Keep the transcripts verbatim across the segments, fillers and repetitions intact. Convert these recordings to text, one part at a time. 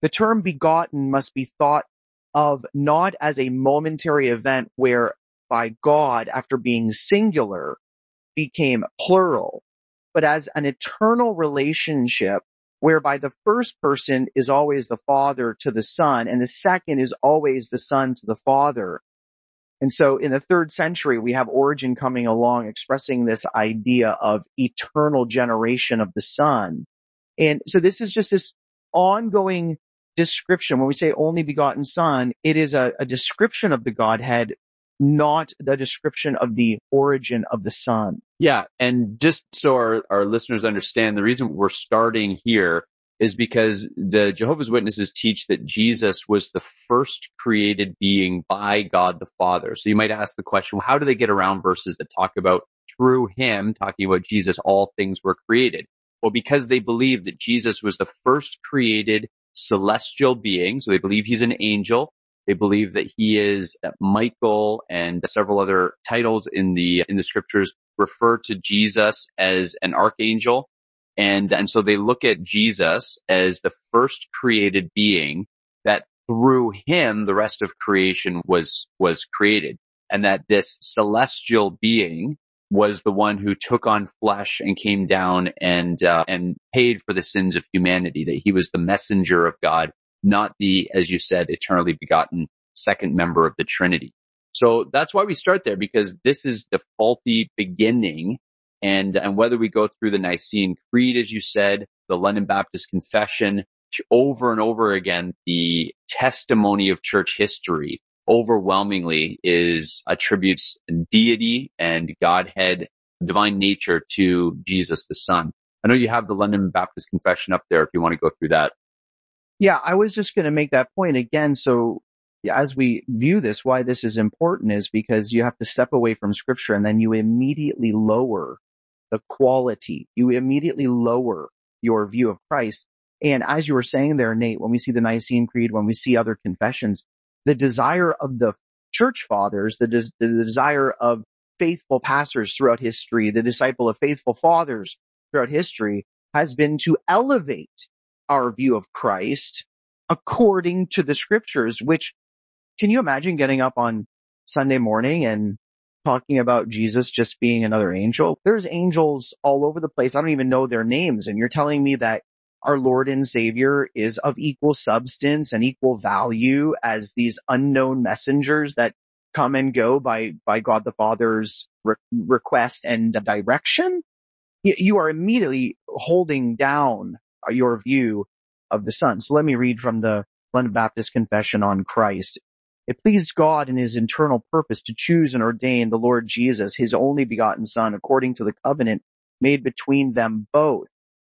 The term begotten must be thought of not as a momentary event where by God, after being singular, became plural, but as an eternal relationship whereby the first person is always the Father to the Son, and the second is always the Son to the Father. And so in the third century, we have Origen coming along expressing this idea of eternal generation of the Son. And so this is just this ongoing description. When we say only begotten Son, it is a, a description of the Godhead, not the description of the origin of the Son. Yeah, and just so our, our listeners understand, the reason we're starting here is because the Jehovah's Witnesses teach that Jesus was the first created being by God the Father. So you might ask the question, well, how do they get around verses that talk about through him, talking about Jesus, all things were created? Well, because they believe that Jesus was the first created celestial being. So they believe he's an angel. They believe that he is Michael, and several other titles in the in the scriptures refer to Jesus as an archangel. And, and so they look at Jesus as the first created being, that through him, the rest of creation was, was created. And that this celestial being was the one who took on flesh and came down and, uh, and paid for the sins of humanity, that he was the messenger of God, not the, as you said, eternally begotten second member of the Trinity. So that's why we start there, because this is the faulty beginning. And, and whether we go through the Nicene Creed, as you said, the London Baptist Confession, over and over again, the testimony of church history overwhelmingly is attributes deity and Godhead, divine nature to Jesus the Son. I know you have the London Baptist Confession up there if you want to go through that. Yeah, I was just going to make that point again. So as we view this, why this is important is because you have to step away from Scripture and then you immediately lower the quality. You immediately lower your view of Christ. And as you were saying there, Nate, when we see the Nicene Creed, when we see other confessions, the desire of the church fathers, the, des- the desire of faithful pastors throughout history, the disciple of faithful fathers throughout history has been to elevate our view of Christ according to the scriptures, which, can you imagine getting up on Sunday morning and talking about Jesus just being another angel? There's angels all over the place. I don't even know their names. And you're telling me that our Lord and Savior is of equal substance and equal value as these unknown messengers that come and go by, by God the Father's re- request and direction? You, you are immediately holding down your view of the Son. So let me read from the London Baptist Confession on Christ. It pleased God in his eternal purpose to choose and ordain the Lord Jesus, his only begotten Son, according to the covenant made between them both,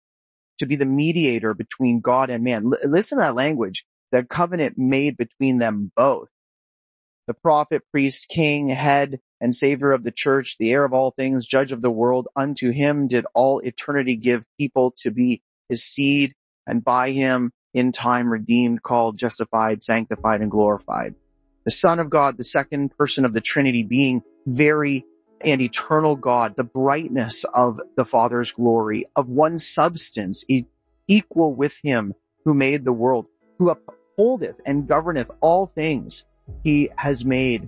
to be the mediator between God and man. L- listen to that language. The covenant made between them both. The prophet, priest, king, head, and savior of the church, the heir of all things, judge of the world. Unto him did all eternity give people to be his seed, and by him in time redeemed, called, justified, sanctified, and glorified. The Son of God, the second person of the Trinity, being very and eternal God, the brightness of the Father's glory, of one substance, e- equal with him who made the world, who upholdeth and governeth all things he has made,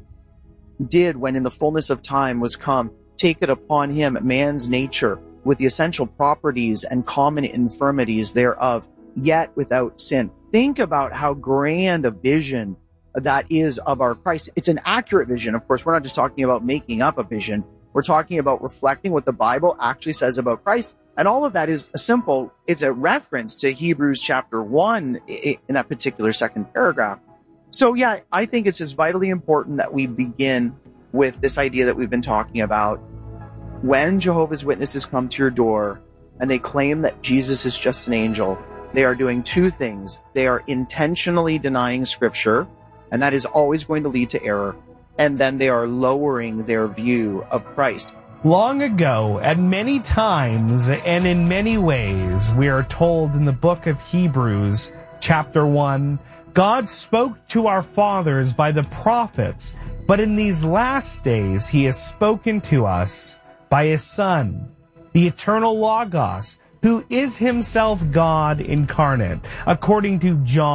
did, when in the fullness of time was come, take it upon him man's nature, with the essential properties and common infirmities thereof, yet without sin. Think about how grand a vision that is of our Christ. It's an accurate vision. Of course, we're not just talking about making up a vision. We're talking about reflecting what the Bible actually says about Christ. And all of that is a simple, it's a reference to Hebrews chapter one in that particular second paragraph. So yeah, I think it's just vitally important that we begin with this idea that we've been talking about. When Jehovah's Witnesses come to your door and they claim that Jesus is just an angel, they are doing two things. They are intentionally denying Scripture, and that is always going to lead to error. And then they are lowering their view of Christ. Long ago, at many times and in many ways, we are told in the book of Hebrews, chapter one, God spoke to our fathers by the prophets, but in these last days he has spoken to us by his Son, the eternal Logos, who is himself God incarnate, according to John